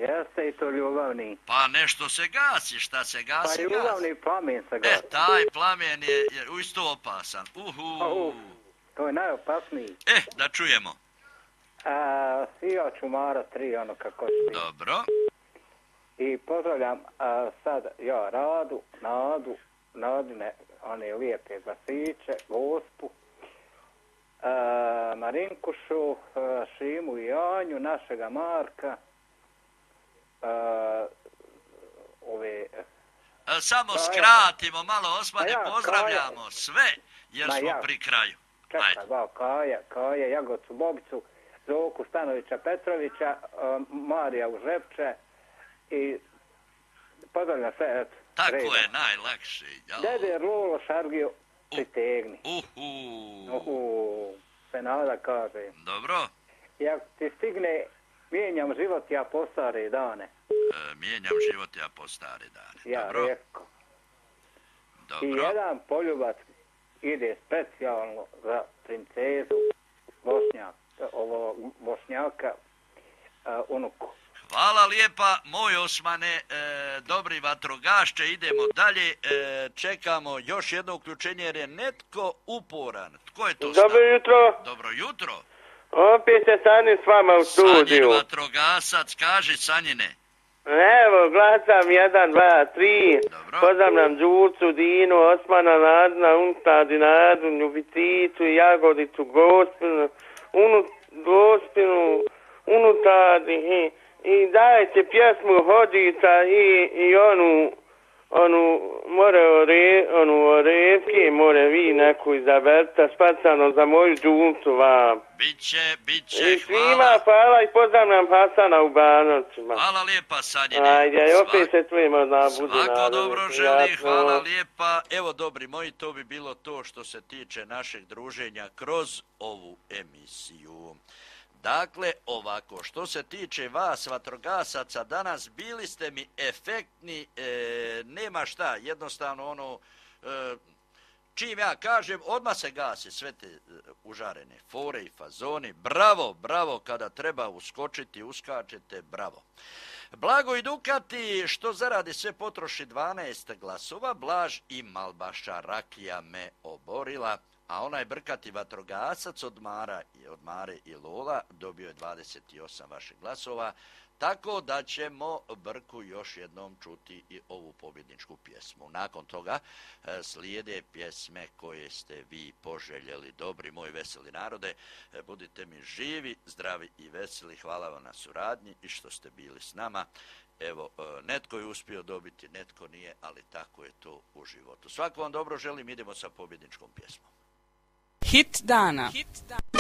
Jeste i to ljubavni. Pa nešto se gasi, šta se gasi, Pa ljubavni plamen se gasi. Taj plamen je isto opasan. To je najopasniji. Da čujemo. I ja ću Mara 3, ono kako će. Dobro. I pozdravljam sad ja Radu, Nadine, one lijepe glasiće, Gospu, Marinkušu, Šimu i Anju, našega Marka, samo skratimo malo, Osmane, pozdravljamo sve, jer smo pri kraju. Čekaj, Kaja, Jagocu Bobicu, Zoku Stanovića Petrovića, Marija Užepče i pozdravljam sve, eto. Tako je, najlakše. Dede Lolo Šargiju pritegni. Se nada kaže. Dobro. I ako ti stigne, mijenjam život ja po stare dane. Mijenjam život ja po stare dane. Ja dobro. Rekao. Dobro. I jedan poljubac ide specijalno za princezu Bošnjaka, unuku. Hvala lijepa, moj Osmane, dobri vatrogašće, idemo dalje, čekamo još jedno uključenje jer je netko uporan. Tko je to? Dobro jutro. Dobro jutro. Opet se Sanjin s vama u studiju. Sanjin vatrogasac, kaži Sanjine. Evo, glasam 1, 2, 3. Dobro. Pozdravljam Đurcu, Dinu, Osmana, Nadna, Untadi, Nadu, Ljubicicu, Jagodicu, Gospinu, Unutadi i dajte pjesmu Hodica i onu orevke, more vi neku izaberta, spacano za moju Đurcu vam. Biće, i svima hvala i pozdravljam Hasana u Banovcima. Hvala lijepa, Sanjine. Ajde, opet se čujemo da budu nadalje. Svako dobro želi, hvala lijepa. Evo, dobri moji, to bi bilo to što se tiče našeg druženja kroz ovu emisiju. Dakle, ovako, što se tiče vas, vatrogasaca, danas bili ste mi efektni, nema šta, jednostavno čim ja kažem, odmah se gasi sve te užarene fore i fazoni. Bravo, kada treba uskočiti, uskačete, bravo. Blago i Dukati, što zaradi sve potroši 12 glasova, Blaž i Malbaša Rakija me oborila. A onaj brkati vatrogasac od Mare i Lola dobio je 28 vaših glasova, tako da ćemo Brku još jednom čuti i ovu pobjedničku pjesmu. Nakon toga slijede pjesme koje ste vi poželjeli. Dobri moj veseli narode, budite mi živi, zdravi i veseli. Hvala vam na suradnji i što ste bili s nama. Evo, netko je uspio dobiti, netko nije, ali tako je to u životu. Svako vam dobro želim, idemo sa pobjedničkom pjesmom. Hit dana.